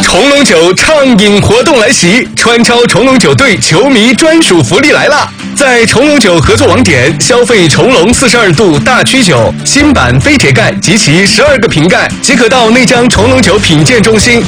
重龙酒畅饮活动来袭，川超重龙酒队球迷专属福利来啦！在重龙酒合作网点消费重龙42度大曲酒新版飞铁盖及其12个瓶盖，即可到内江重龙酒品鉴中心